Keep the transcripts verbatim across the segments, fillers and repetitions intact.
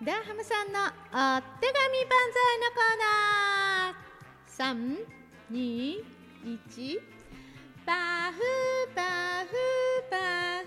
ダーハムさんのお手紙万歳のコーナー。さん、に、いち、パフパフパフ。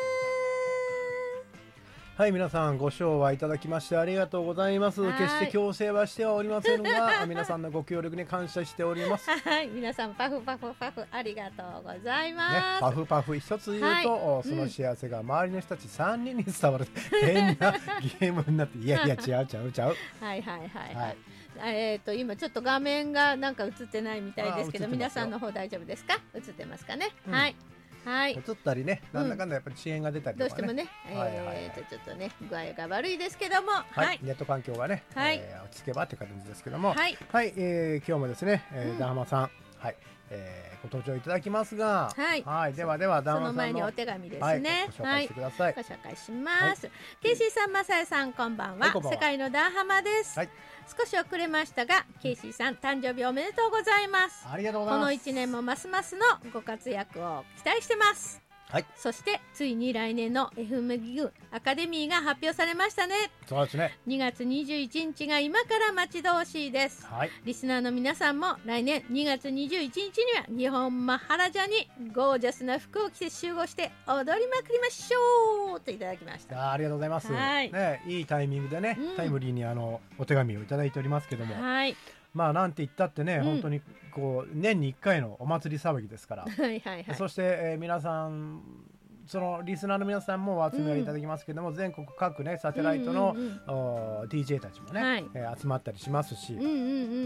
はい、皆さんご唱和いただきましてありがとうございます。決して強制はしてはおりませんが皆さんのご協力に感謝しております。 はい、皆さんパフパフパフありがとうございます、 ね、パフパフ一つ言うと、はい、その幸せが周りの人たちさんにんに伝わる、うん、変なゲームになっていやいや違うちゃうちゃうはいはいはいはい、はい、えー、と今ちょっと画面がなんか映ってないみたいですけど、皆さんの方大丈夫ですか？映ってますかね、うん、はいはい、 映ったりね、なんだかんだやっぱり遅延が出たりとかね、 どうしてもね、えーとちょっとね具合が悪いですけども、 はい、ネット環境がね、はい、えー、落ち着けばって感じですけども、はい、はい、えー、今日もですね、えー、ダーハマさん、はい、えー、ご登場いただきますが、はい、はい、ではではダーハマさんのその前にお手紙ですね、 はい、ご紹介してください。 はい、ご紹介します。はい、ケイシーさん、マサヤさん、こんばんは。はい、世界のダーハマです。はい、少し遅れましたが、ケイシーさん誕生日おめでとうございます。 ありがとうございます。 このいちねんもますますのご活躍を期待してます。はい、そしてついに来年の エフエム ギグアカデミーが発表されましたね。 そうですね。 にがつにじゅういちにちが今から待ち遠しいです。はい、リスナーの皆さんも来年にがつにじゅういちにちには日本マハラジャにゴージャスな服を着て集合して踊りまくりましょうといただきました。 あ, ありがとうございます。はい、ね、いいタイミングでね、うん、タイムリーにあのお手紙をいただいておりますけども、はい、まあなんて言ったってね、うん、本当にこう年にいっかいのお祭り騒ぎですからはいはい、はい、そして、えー、皆さんそのリスナーの皆さんもお集めいただきますけども、うん、全国各ねサテライトの、うんうんうん、ディージェー たちもね、はい、えー、集まったりしますし、うんうんうん、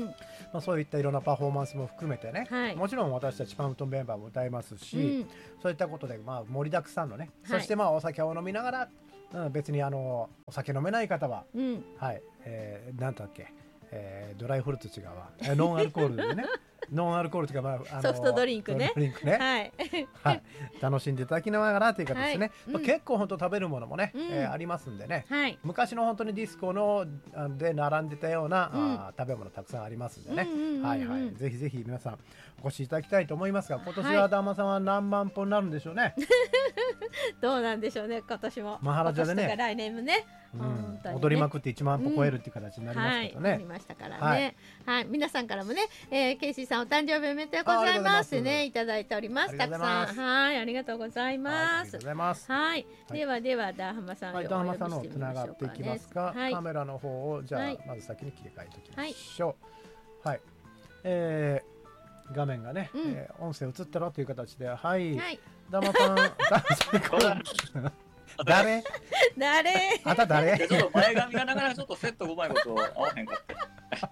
まあ、そういったいろんなパフォーマンスも含めてね、はい、もちろん私たちパンプトンメンバーも歌いますし、うん、そういったことで、まあ、盛りだくさんのね、はい、そしてまあお酒を飲みながら、うん、別にあのお酒飲めない方は、うん、はい、えー、なんだっけ、えー、ドライフルーツ違うわ、えー、ノンアルコールでねノンアルコールというか、まあ、あのソフトドリンクね、 ドリンクね、はいはい、楽しんでいただきながらというかですね、はい、まあ、結構本当食べるものもね、うん、えー、ありますんでね、はい、昔の本当にディスコので並んでたような、うん、あ食べ物たくさんありますんでね、はいはい、ぜひぜひ皆さんお越しいただきたいと思いますが、今年はダーマさんは何万本になるんでしょうねどうなんでしょうね、今年もマハラジャでね、 来年もね、 うん、ね、踊りまくっていちまん歩超えるっていう形になりますけどね、 うん、はい、ありましたからね、はいはい、皆さんからもね、えー、ケイシーさんお誕生日おめでとうございますね、いただいております。たくさん、はい、ありがとうございます。はい、ではではダーハマさん、 はい、ダーハマさんのつながっていきますか、はい、カメラの方をじゃあ、はい、まず先に切り替えておきましょう。はい、はい、えー、画面がね、うん、えー、音声映ったらという形で、はい、はい、ダーハマさんダーハマさん誰誰あんた誰ちょっと前髪がなかなかちょっとセットうまいこと合わへんかった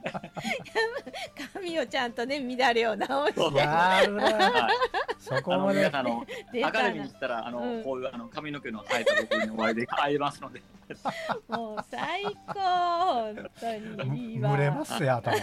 髪をちゃんとね乱れを直してやるなそこまであのアカデミーに行ったらあの、うん、こういうあの髪の毛の生えた僕にお会いで会えますのでもう最高本当にいいわ蒸れますよ頭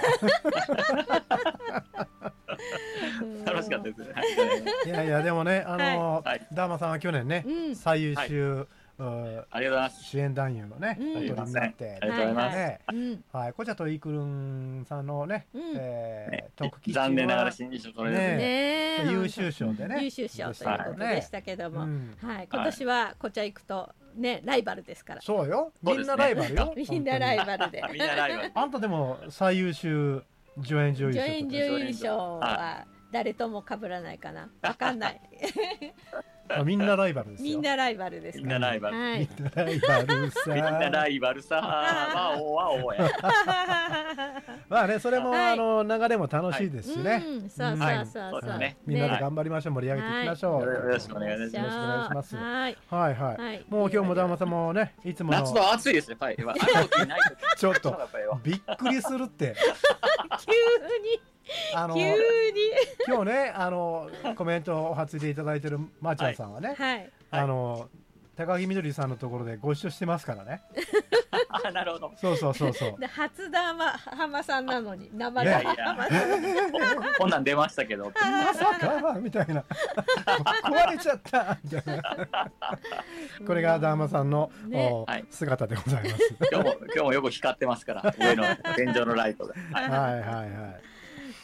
楽しかったですねいやいやでもねあの、はい、ダーマさんは去年ね、うん、最優秀、はい、 ありがとうございます。 主演男優のね、お取りになって、 ありがとうございます。 はい、こちらとイクルンさんのね、えー、特技残念ながら新人賞取れずね、優秀賞でね、 優秀賞ということでしたけども、はい、今年はこちら行くとねライバルですから。 そうよ、みんなライバルよ。 みんなライバルで。 みんなライバル。 あんたでも最優秀助演女優賞。 助演女優賞は誰とも被らないかな。わかんない。 あ、みんなライバルですよ。 みんなライバルです。 みんなライバル。 はい、 みんなライバルさ。 みんなライバルさ。わおわおや。 まあね、それも、はい、あの流れも楽しいですしね。はい、 うん、そうそうそうそう、ね。 みんなで頑張りましょう、盛り上げていきましょう。 よろしくお願いします。 よろしくお願いします。 はい、 はいはいはい。もう今日もダーマさんもね、いつもの夏の暑いですね。はい。 ちょっとびっくりするって。 急に。 あの急に今日ねあのコメントをお発でいただいてるまーちゃんさんはね、はい、あの高木みどりさんのところでご一緒してますからねあ、なるほど。 そうそうそうそう。 で初ダーマハマさんなのに生ダーマハマさんこんなん出ましたけどまさかみたいな壊れちゃったみたいなこれがダーマさんの、ね、姿でございます今日も今日もよく光ってますから上の天井のライトがはいはいはい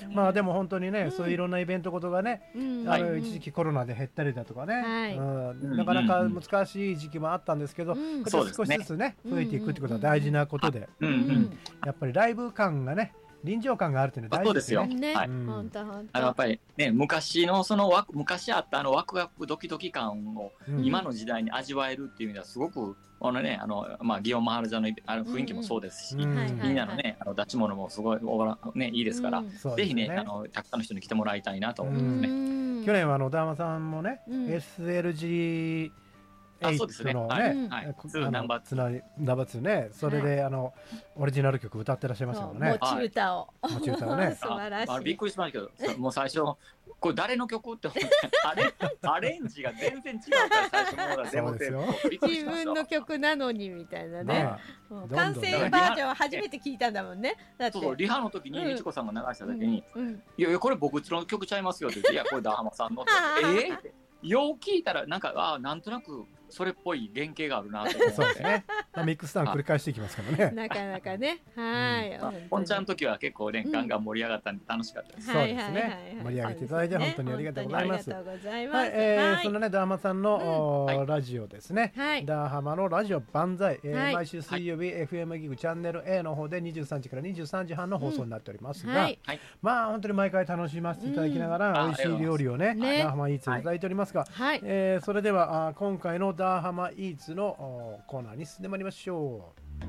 まあでも本当にね、うん、そういういろんなイベントことがね、うん、あの一時期コロナで減ったりだとかね、はいうん、なかなか難しい時期もあったんですけど、うん、少しずつね増えていくってことは大事なことで、うんうん、やっぱりライブ感がね臨場感があるというのは大事ですよ。ね、はい、 本当本当。あのやっぱりね昔のそのワク昔あったあのワクワクドキドキ感を今の時代に味わえるっていう意味ではすごくあのねあのまあ祇園マハラジャのあの雰囲気もそうですし、うんうん、みんなのねあの出し物もすごいねいいですから、うん、ぜひねあのたくさんの人に来てもらいたいなと思いますね。 去年はあのダーマさんもね、うん、エスエルジーあそうですね。のね、はい、ナンバーツー、ナンバーツーね、それであのオリジナル曲歌ってらっしゃいますよね。 持ち歌を。 持ち歌をね。 素晴らしい。 あびっくりしましたけど、もう最初これ誰の曲ってあれアレンジが全然違うから最初の方がデモテープ。自分の曲なのにみたいなね。完成バージョンを初めて聞いたんだもんね。 だってそうリハの時にみちこさんが流した時に、いやいやこれ僕の曲ちゃいますよって言って、いやこれダーハマさんのって、ええ。よう聞いたらなんかあなんとなくそれっぽい原型があるなと。 そうですね。ミックスタウン繰り返していきますからね。 なかなかね。はい。 ポンちゃんの時は結構ねガンガン盛り上がったんで楽しかったです。 そうですね。盛り上げていただいて本当にありがとうございます。 ありがとうございます。 はい。えそんなねダーハマさんのラジオですね。ダーハマのラジオ万歳。毎週水曜日 エフエム ギグチャンネル A の方でにじゅうさんじからにじゅうさんじはんの放送になっておりますが、まあ本当に毎回楽しませていただきながら美味しい料理をねダーハマイーツいただいておりますが、それでは今回のダーハマイーツのコーナーに進んでまいりましょう。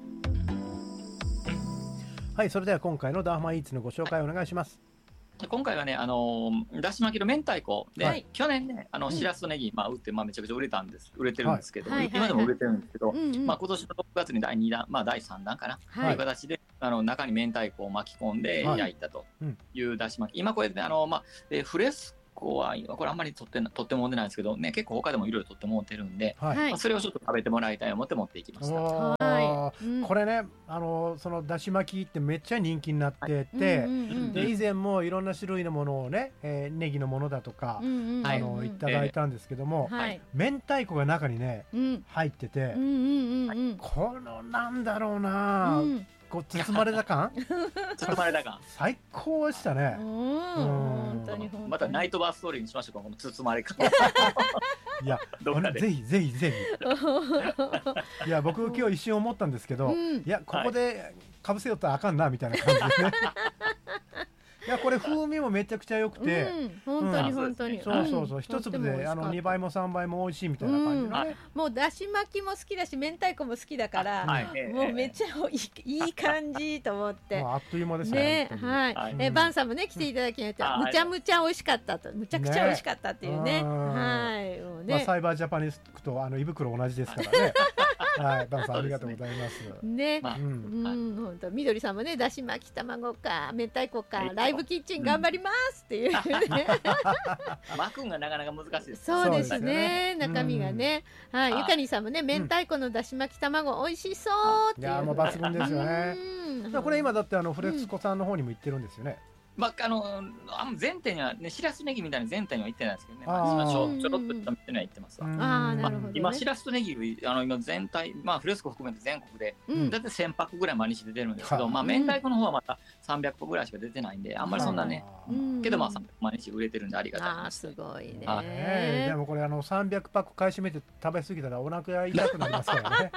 はい、それでは今回のダーハマイーツのご紹介をお願いします。 今回はね、あのだし巻きの明太子で、はい、去年ね、あのしらすとネギ、まあ売って、まあめちゃくちゃ売れたんです、売れてるんですけど、はい、今でも売れてるんですけど、はいはいはい、まあ今年のろくがつにだいにだん、まあだいさんだんかな、はい、という形で、あの中に明太子を巻き込んで焼いたというだし巻き、今これで、あのまあ、えー、フレスコはこれあんまり取って取ってもんでないんですけどね、結構他でもいろいろ取ってもんでるんで、はいまあ、それをちょっと食べてもらいたいと思って持っていきました。 はい、うん、これね、あのそのだし巻きってめっちゃ人気になってて、はいうんうんうん、で以前もいろんな種類のものをね、えー、ネギのものだとか、うんうん、あの、はい、いただいたんですけども、はい、明太子が中にね、うん、入ってて、うんうんうんうん、このなんだろうな、うんこう包まれた感包まれた感最高でしたね。 本当に本当にまたナイトバーストーリーにしましょうか、この包まれ感いやぜひぜひぜひいや僕今日一瞬思ったんですけど、うん、いやここでかぶせよったらあかんなみたいな感じでねいやこれ風味もめちゃくちゃ良くて、 うん、本当に本当に、うん、 そうそうそう一粒であのにばいもさんばいも美味しいみたいな感じのね、 うん、もうだし巻きも好きだし明太子も好きだから、はい、もうめっちゃいい、いい感じと思ってあっという間ですね。 ねはい、はい、えバンさんもね来ていただきまして、うん、むちゃむちゃ美味しかったとむちゃくちゃ美味しかったっていうね、ねはいもうね、 まあ、サイバージャパニスクとあの胃袋同じですからねはい、バンさんありがとうございます。 ね、まあ、うん、うん、本当、みどりさんもね、だし巻き卵か、明太子か、ライブキッチン頑張りますっていうね。 巻くんがなかなか難しいです。 そうですね、中身がね、はい、ゆかにさんもね、明太子のだし巻き卵美味しそうっていう。 いや、もう抜群ですよね。これ今だってあのフレスコさんの方にも行ってるんですよね。 まあ、あの全店にはね、しらすネギみたいな全店には行ってないんですけどね、まあ、ちょちょろっとした店には行ってますわ。 あなるほどね、 今しらすとネギあの今全体、まあ、フレスコ含めて全国で、うん、だいたいせんぱくぐらい毎日出てるんですけど、まあ、明太子の方はまたさんびゃっぽぐらいしか出てないんで、あんまりそんなね、けどまあ毎日売れてるんでありがたいな。すごいね、 あね。でもこれあのさんびゃくパック買い占めて食べ過ぎたらお腹痛くなりますからね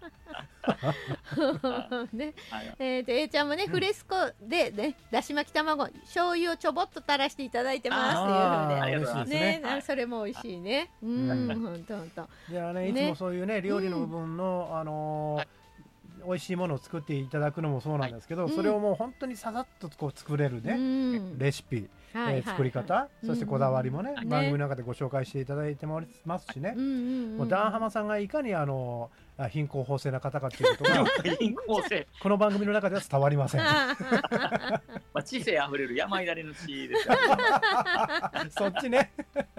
ね、えー、と A ちゃんもね、うん、フレスコでねだし巻き卵醤油をちょぼっと垂らしていただいてますっていうふうでね、ね、それも美味しいね。うん、本当本当。 じゃあね、いつもそういうね料理の部分の、うん、あのーはい美味しいものを作っていただくのもそうなんですけど、はい、それをもう本当にささっとこう作れるね、うん、レシピ、はいえー、作り方、はい、そしてこだわりもね、うん、番組の中でご紹介していただいてますしね、うんうんうん、もうダンハマさんがいかにあの貧困法制な方かっていうことがこの番組の中では伝わりませんまあ知性あふれる山いられの地ですよそっちね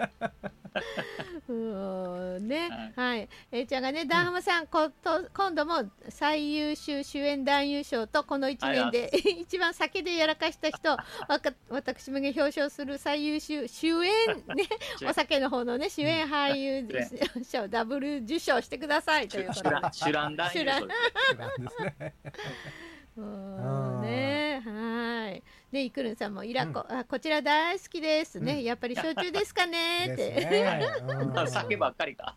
うんね、はい、えいちゃんがね、ダンハマさん、こと今度も最優秀主演男優賞とこのいちねんで一番酒でやらかした人、わか私も表彰する最優秀主演ね、お酒の方のね主演俳優賞ダブル受賞してくださいということで。 主演男優賞ですね。 うんね、はい。 でイクルンさんもイラコ、うん、あこちら大好きですね、うん、やっぱり焼酎ですかねってね、うん、酒ばっかりか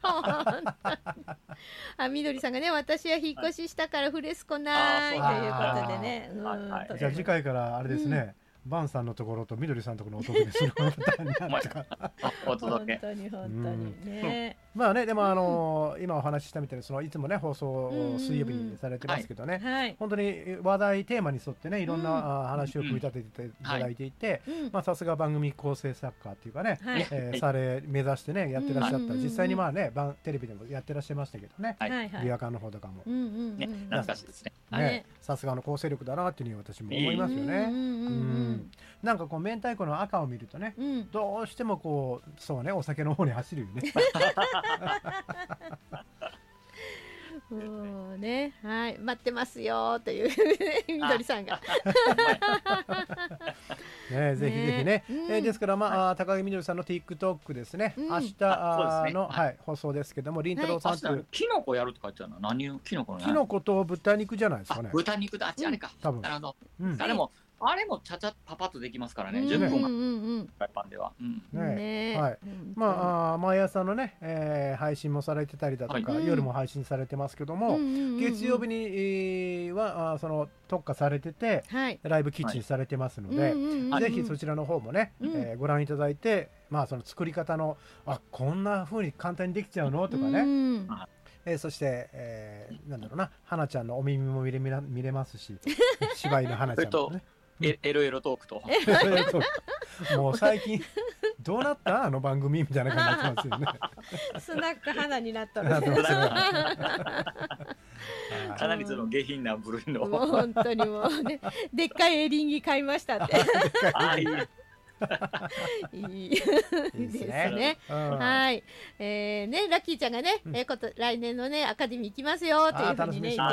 あみどりさんがね私は引っ越ししたからフレスコないということでね、うんはいはい、 じゃあ次回からあれですね、うん、バンさんのところとみどりさんのところのお届けすることになるかお届け本当に本当にね、 うん、まあねでもあのーうん、今お話ししたみたいにそのいつもね放送を水曜日にされてますけどね、うんうんはい、本当に話題テーマに沿ってねいろんな、うん、話を組み立てていただいていて、うんまあさすが番組構成作家っていうかね、はいえー、され目指してねやってらっしゃった、うん、実際にまあねテレビでもやってらっしゃいましたけどね、はい、ビアカンの方とかも、 うんうんうんね、懐かしいですね。 ねさすがの構成力だなっていうふうに私も思いますよね。うんうん、なんかこう明太子の赤を見るとね、うん、どうしてもこうそうねお酒の方に走るよね。 もうねはい待ってますよというみどりさんがねぜひぜひね、うん、えー、ですからまあ、はい、高木みどりさんの TikTok ですね、うん、明日の、ねはい、放送ですけどもりんたろうさんとキノコやるとか言ってたの何キノコのキノコと豚肉じゃないですかね。 豚肉だあっちあれか、 うん、多分なるほど、うん、あれもあれもちゃちゃパパッとできますからね、うん、じゅっぷんフライパンでは、うんねはい、まあ毎朝のね、えー、配信もされてたりだとか、はい、夜も配信されてますけども、うん、月曜日に、えー、はあその特化されてて、はい、ライブキッチンされてますので、はい、ぜひそちらの方もね、うんえー、ご覧いただいて、まあその作り方のあこんな風に簡単にできちゃうのとかね、うんえー、そして、えー、なんだろうな花ちゃんのお耳も見れ見れますし芝居の花ちゃんもねエロエロトークともう最近どうなったあの番組みたいな感じになってますよね。 スナック花になったのかなりその下品な部類のもう本当にもうねでっかいエリンギ買いましたっていいですね。はい、えー、ねラッキーちゃんがね、うん、えー、こと来年のねアカデミー行きますよというふうにね。